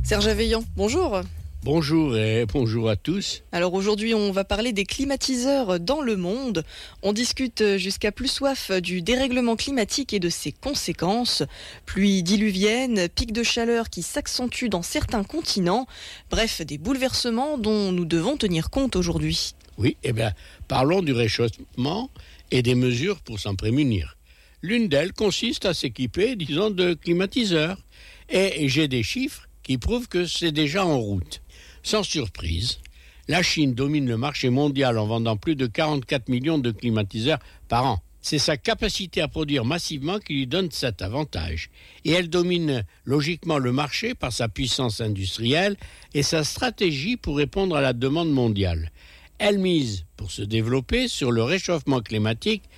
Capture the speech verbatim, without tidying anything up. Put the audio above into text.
Serge Aveillant, bonjour. Bonjour et bonjour à tous. Alors aujourd'hui, on va parler des climatiseurs dans le monde. On discute jusqu'à plus soif du dérèglement climatique et de ses conséquences. Pluies diluviennes, pics de chaleur qui s'accentuent dans certains continents. Bref, des bouleversements dont nous devons tenir compte aujourd'hui. Oui, eh bien, parlons du réchauffement et des mesures pour s'en prémunir. L'une d'elles consiste à s'équiper, disons, de climatiseurs. Et j'ai des chiffres qui prouvent que c'est déjà en route. Sans surprise, la Chine domine le marché mondial en vendant plus de quarante-quatre millions de climatiseurs par an. C'est sa capacité à produire massivement qui lui donne cet avantage. Et elle domine logiquement le marché par sa puissance industrielle et sa stratégie pour répondre à la demande mondiale. Elle mise, pour se développer, sur le réchauffement climatique